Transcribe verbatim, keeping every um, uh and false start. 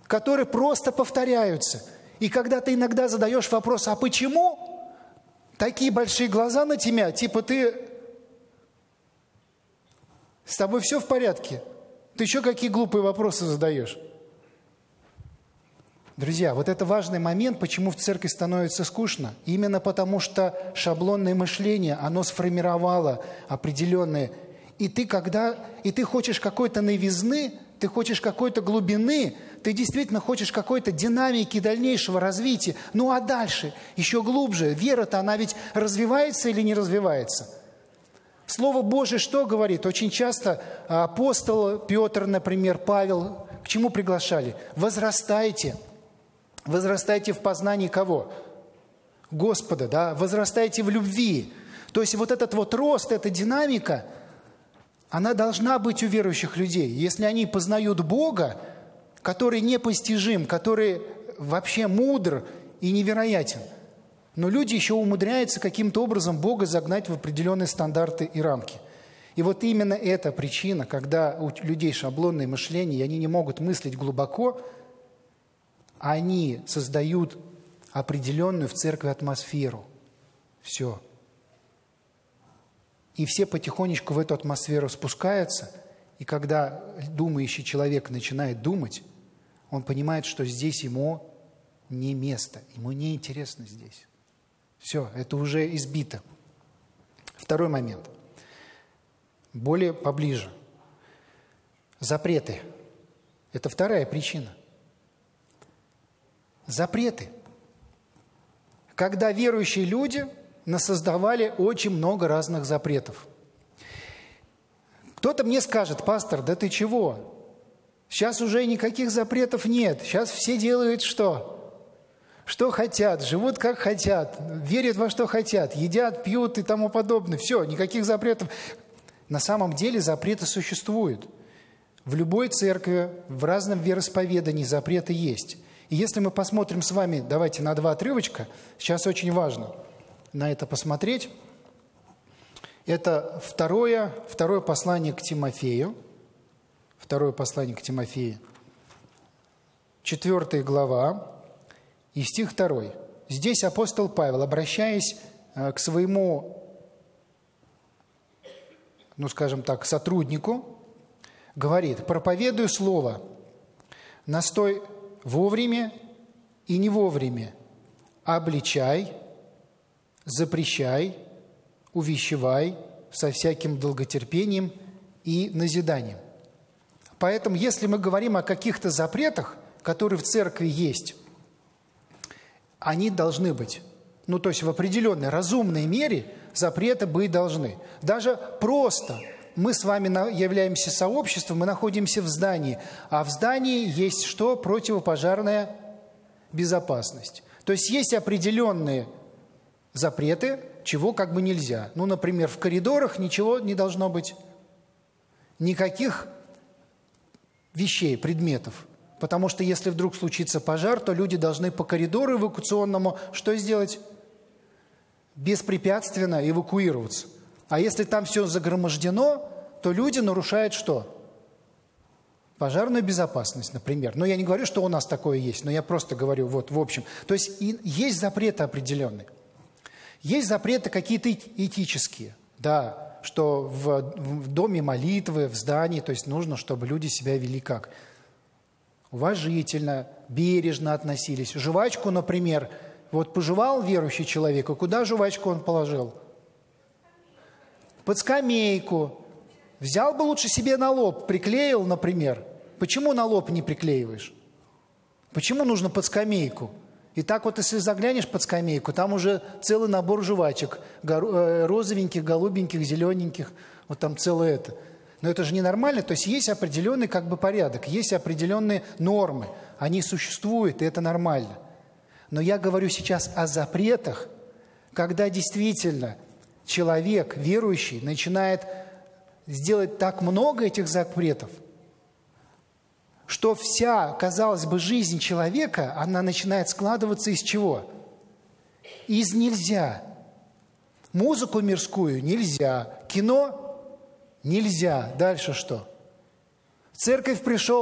которые просто повторяются. И когда ты иногда задаешь вопрос, а почему такие большие глаза на тебя, типа ты, с тобой все в порядке? Ты еще какие глупые вопросы задаешь? Друзья, вот это важный момент, почему в церкви становится скучно. Именно потому, что шаблонное мышление, оно сформировало определенные. И ты, когда, и ты хочешь какой-то новизны, ты хочешь какой-то глубины, ты действительно хочешь какой-то динамики дальнейшего развития. Ну а дальше, еще глубже. Вера-то, она ведь развивается или не развивается? Слово Божие что говорит? Очень часто апостол Петр, например, Павел, к чему приглашали? Возрастайте. Возрастайте в познании кого? Господа, да? Возрастайте в любви. То есть вот этот вот рост, эта динамика, она должна быть у верующих людей. Если они познают Бога, который непостижим, который вообще мудр и невероятен, но люди еще умудряются каким-то образом Бога загнать в определенные стандарты и рамки. И вот именно эта причина, когда у людей шаблонное мышление, и они не могут мыслить глубоко, они создают определенную в церкви атмосферу. Все. И все потихонечку в эту атмосферу спускаются, и когда думающий человек начинает думать, он понимает, что здесь ему не место, ему не интересно здесь. Все, это уже избито. Второй момент. Более поближе. Запреты. Это вторая причина. Запреты. Когда верующие люди насоздавали очень много разных запретов. Кто-то мне скажет: пастор, да ты чего? Сейчас уже никаких запретов нет. Сейчас все делают что? Что хотят, живут как хотят, верят во что хотят, едят, пьют и тому подобное. Все, никаких запретов. На самом деле запреты существуют. В любой церкви, в разном вероисповедании запреты есть. И если мы посмотрим с вами, давайте на два отрывочка, сейчас очень важно на это посмотреть. Это второе, второе послание к Тимофею. Второе послание к Тимофею. Четвертая глава. И стих второй. Здесь апостол Павел, обращаясь к своему, ну скажем так, сотруднику, говорит: проповедую слово, настой вовремя и не вовремя, обличай, запрещай, увещевай со всяким долготерпением и назиданием. Поэтому, если мы говорим о каких-то запретах, которые в церкви есть, они должны быть. Ну, то есть в определенной разумной мере запреты быть должны. Даже просто мы с вами являемся сообществом, мы находимся в здании, а в здании есть что? Противопожарная безопасность. То есть есть определенные запреты, чего как бы нельзя. Ну, например, в коридорах ничего не должно быть, никаких вещей, предметов. Потому что если вдруг случится пожар, то люди должны по коридору эвакуационному что сделать? Беспрепятственно эвакуироваться. А если там все загромождено, то люди нарушают что? Пожарную безопасность, например. Но я не говорю, что у нас такое есть, но я просто говорю вот в общем. То есть и есть запреты определенные. Есть запреты какие-то этические, да, что в, в доме молитвы, в здании, то есть нужно, чтобы люди себя вели как? Уважительно, бережно относились. Жвачку, например, вот пожевал верующий человек, и куда жвачку он положил? Под скамейку. Взял бы лучше себе на лоб, приклеил, например. Почему на лоб не приклеиваешь? Почему нужно под скамейку? И так вот, если заглянешь под скамейку, там уже целый набор жвачек. Розовеньких, голубеньких, зелененьких. Вот там целое это. Но это же ненормально. То есть есть определенный как бы порядок, есть определенные нормы. Они существуют, и это нормально. Но я говорю сейчас о запретах, когда действительно человек, верующий, начинает сделать так много этих запретов, что вся, казалось бы, жизнь человека, она начинает складываться из чего? Из нельзя. Музыку мирскую нельзя, кино нельзя. Дальше что? В церковь пришел,